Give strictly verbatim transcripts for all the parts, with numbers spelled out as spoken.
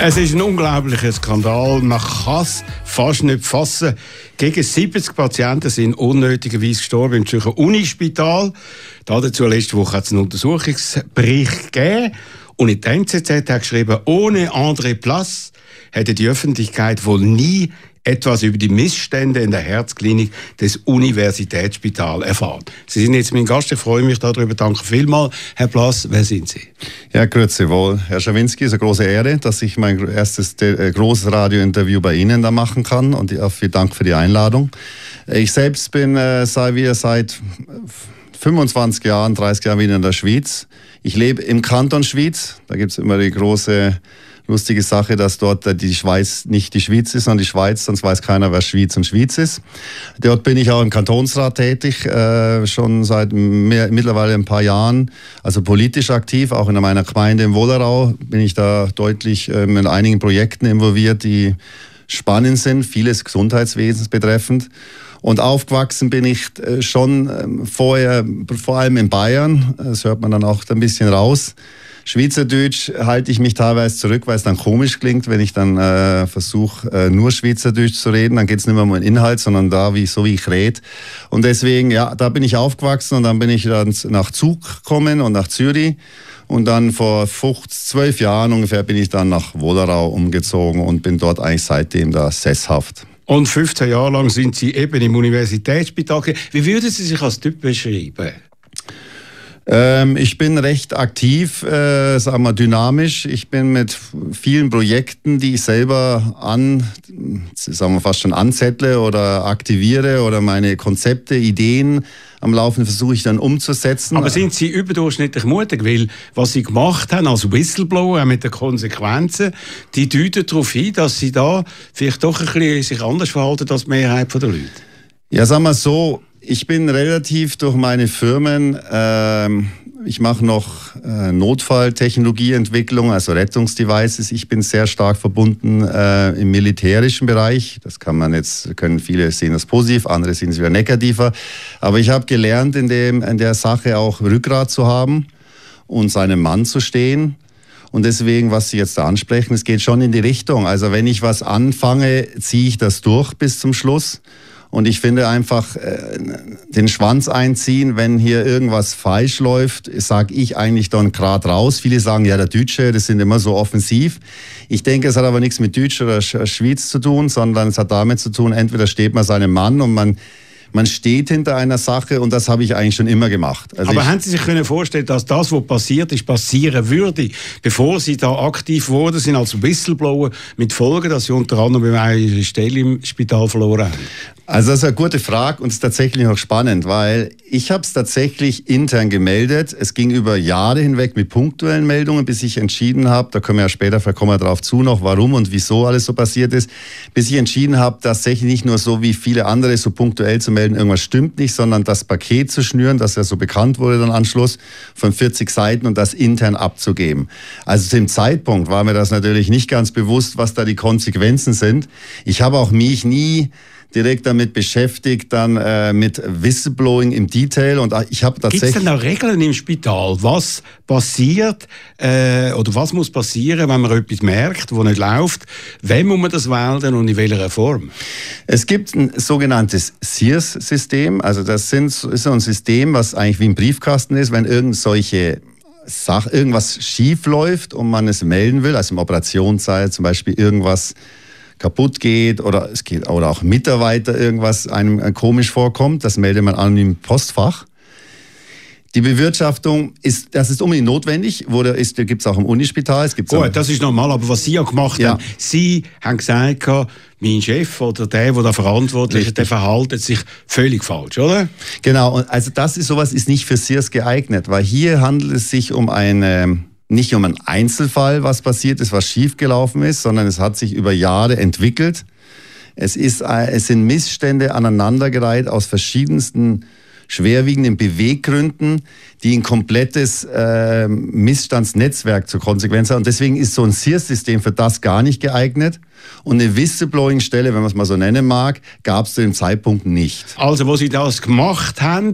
Es ist ein unglaublicher Skandal. Man kann es fast nicht fassen. Gegen siebzig Patienten sind unnötigerweise gestorben im Zürcher Unispital. Dazu letzte Woche hat es einen Untersuchungsbericht gegeben. Und in der N Z Z hat geschrieben, ohne André Plass hätte die Öffentlichkeit wohl nie etwas über die Missstände in der Herzklinik des Universitätsspitals erfahren. Sie sind jetzt mein Gast, ich freue mich darüber. Danke vielmals. Herr Plass, wer sind Sie? Ja, grüezi wohl. Herr Schawinski, es ist eine große Ehre, dass ich mein erstes äh, großes Radiointerview bei Ihnen da machen kann, und ja, vielen Dank für die Einladung. Ich selbst bin äh, seit, wir seit fünfundzwanzig Jahren, dreißig Jahren wieder in der Schweiz. Ich lebe im Kanton Schwyz. Da gibt es immer die große lustige Sache, dass dort die Schweiz nicht die Schweiz ist, sondern die Schweiz, sonst weiß keiner, wer Schwyz und Schwyz ist. Dort bin ich auch im Kantonsrat tätig, äh, schon seit mehr, mittlerweile ein paar Jahren, also politisch aktiv. Auch in meiner Gemeinde im Wollerau bin ich da deutlich äh, mit einigen Projekten involviert, die spannend sind, vieles Gesundheitswesens betreffend. Und aufgewachsen bin ich äh, schon äh, vorher, vor allem in Bayern, das hört man dann auch ein bisschen raus. Schweizerdeutsch halte ich mich teilweise zurück, weil es dann komisch klingt, wenn ich dann äh, versuche, äh, nur Schweizerdeutsch zu reden. Dann geht es nicht mehr um den Inhalt, sondern da, wie, so wie ich rede. Und deswegen, ja, da bin ich aufgewachsen, und dann bin ich dann nach Zug gekommen und nach Zürich. Und dann vor fünfzehn, zwölf Jahren ungefähr bin ich dann nach Wollerau umgezogen und bin dort eigentlich seitdem da sesshaft. Und fünfzehn Jahre lang sind Sie eben im Universitätsspital. Wie würden Sie sich als Typ beschreiben? Ähm, ich bin recht aktiv, äh, sagen wir dynamisch. Ich bin mit vielen Projekten, die ich selber an, sagen wir fast schon anzettle oder aktiviere, oder meine Konzepte, Ideen am Laufen versuche ich dann umzusetzen. Aber sind Sie überdurchschnittlich mutig? Weil was Sie gemacht haben als Whistleblower, auch mit den Konsequenzen, die deuten darauf hin, dass Sie da vielleicht doch ein bisschen sich anders verhalten als die Mehrheit der Leute. Ja, sagen wir so, ich bin relativ durch meine Firmen, äh, ich mache noch äh, Notfalltechnologieentwicklung, also Rettungsdevices. Ich bin sehr stark verbunden äh, im militärischen Bereich. Das kann man jetzt, können viele sehen das positiv, andere sehen es wieder negativer. Aber ich habe gelernt, in, dem, in der Sache auch Rückgrat zu haben und seinem Mann zu stehen. Und deswegen, was Sie jetzt da ansprechen, es geht schon in die Richtung. Also wenn ich was anfange, ziehe ich das durch bis zum Schluss. Und ich finde einfach, äh, den Schwanz einziehen, wenn hier irgendwas falsch läuft, sage ich eigentlich dann gerade raus. Viele sagen, ja, der Deutsche, das sind immer so offensiv. Ich denke, es hat aber nichts mit Deutsch oder Schweiz zu tun, sondern es hat damit zu tun, entweder steht man seinem Mann und man Man steht hinter einer Sache, und das habe ich eigentlich schon immer gemacht. Also Aber ich, haben Sie sich können vorstellen, dass das, was passiert ist, passieren würde, bevor Sie da aktiv wurden, sind als Whistleblower, mit Folgen, dass Sie unter anderem eine Stelle im Spital verloren haben? Also das ist eine gute Frage, und es ist tatsächlich auch spannend, weil ich habe es tatsächlich intern gemeldet. Es ging über Jahre hinweg mit punktuellen Meldungen, bis ich entschieden habe, da können wir ja später, vielleicht kommen wir darauf zu noch, warum und wieso alles so passiert ist, bis ich entschieden habe, tatsächlich nicht nur so wie viele andere so punktuell zu melden, irgendwas stimmt nicht, sondern das Paket zu schnüren, das ja so bekannt wurde dann Anschluss, von vierzig Seiten, und das intern abzugeben. Also zu dem Zeitpunkt war mir das natürlich nicht ganz bewusst, was da die Konsequenzen sind. Ich habe auch mich nie direkt damit beschäftigt, dann äh, mit Whistleblowing im Detail. Und ich habe tatsächlich... Gibt es denn da Regeln im Spital? Was passiert äh, oder was muss passieren, wenn man etwas merkt, das nicht läuft? Wem muss man das melden und in welcher Form? Es gibt ein sogenanntes S I R S-System. Also das sind, ist so ein System, was eigentlich wie ein Briefkasten ist, wenn irgend solche Sach irgendwas schief läuft und man es melden will, also im Operationssaal zum Beispiel irgendwas kaputt geht oder es geht oder auch Mitarbeiter irgendwas einem komisch vorkommt, das meldet man an im Postfach. Die Bewirtschaftung ist, das ist unbedingt notwendig, wurde ist, gibt es auch im Unispital. Es gibt's Gut, auch, das ist normal, aber was Sie ja gemacht ja. haben, Sie haben gesagt, mein Chef oder der, der da verantwortlich ist, der verhaltet sich völlig falsch, oder? Genau, und also das ist sowas ist nicht für S I R S geeignet, weil hier handelt es sich um eine nicht um einen Einzelfall, was passiert ist, was schiefgelaufen ist, sondern es hat sich über Jahre entwickelt. Es, ist, es sind Missstände aneinandergereiht aus verschiedensten schwerwiegenden Beweggründen, die ein komplettes äh, Missstandsnetzwerk zur Konsequenz haben. Und deswegen ist so ein S I R S-System für das gar nicht geeignet. Und eine Whistleblowing-Stelle, wenn man es mal so nennen mag, gab es zu dem Zeitpunkt nicht. Also, wo Sie das gemacht haben,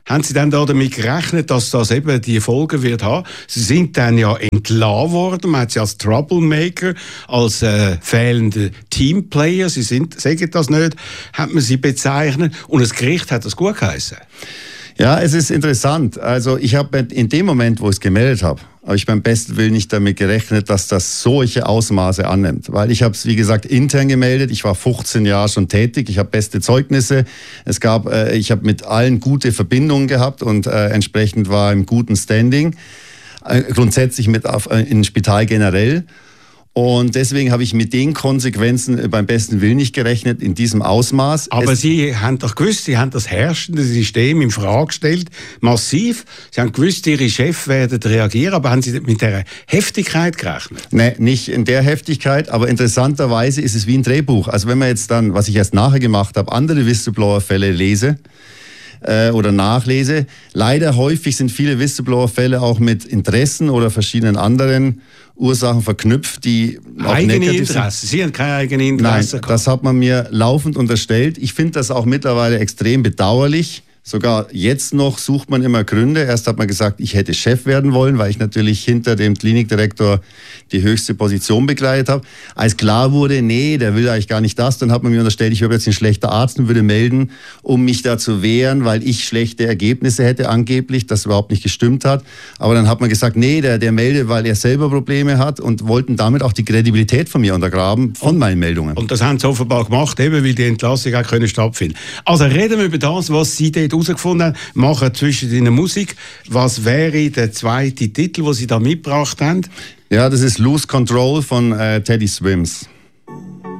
Haben Sie dann da damit gerechnet, dass das eben die Folgen wird haben? Sie sind dann ja entlassen worden, man hat Sie als Troublemaker, als äh, fehlende Teamplayer, Sie sind, sagen das nicht, hat man Sie bezeichnet und das Gericht hat das gut geheißen. Ja, es ist interessant. Also ich habe in dem Moment, wo ich es gemeldet habe, habe ich beim besten Willen nicht damit gerechnet, dass das solche Ausmaße annimmt. Weil ich habe es, wie gesagt, intern gemeldet. Ich war fünfzehn Jahre schon tätig. Ich habe beste Zeugnisse. Es gab, äh, ich habe mit allen gute Verbindungen gehabt und äh, entsprechend war im guten Standing. Äh, grundsätzlich mit auf, äh, in Spital generell. Und deswegen habe ich mit den Konsequenzen beim besten Willen nicht gerechnet, in diesem Ausmaß. Aber es Sie haben doch gewusst, Sie haben das herrschende System in Frage gestellt, massiv. Sie haben gewusst, Ihre Chefs werden reagieren, aber haben Sie mit der Heftigkeit gerechnet? Nein, nicht in der Heftigkeit, aber interessanterweise ist es wie ein Drehbuch. Also wenn man jetzt dann, was ich erst nachher gemacht habe, andere Whistleblower-Fälle lese, oder nachlese. Leider häufig sind viele Whistleblower-Fälle auch mit Interessen oder verschiedenen anderen Ursachen verknüpft, die auch eigene negativ Interessen. sind. Sie haben keine eigene Interessen. Nein, das hat man mir laufend unterstellt. Ich finde das auch mittlerweile extrem bedauerlich. Sogar jetzt noch sucht man immer Gründe. Erst hat man gesagt, ich hätte Chef werden wollen, weil ich natürlich hinter dem Klinikdirektor die höchste Position begleitet habe. Als klar wurde, nee, der will eigentlich gar nicht das, dann hat man mir unterstellt, ich wäre jetzt ein schlechter Arzt und würde melden, um mich da zu wehren, weil ich schlechte Ergebnisse hätte angeblich, das überhaupt nicht gestimmt hat. Aber dann hat man gesagt, nee, der, der meldet, weil er selber Probleme hat und wollten damit auch die Kredibilität von mir untergraben, von meinen Meldungen. Und das haben sie offenbar gemacht, eben weil die Entlassung auch können stattfinden. Also reden wir über das, was Sie dort herausgefunden haben, machen zwischen in der Musik. Was wäre der zweite Titel, den Sie da mitgebracht haben? Ja, das ist Lose Control von äh, Teddy Swims.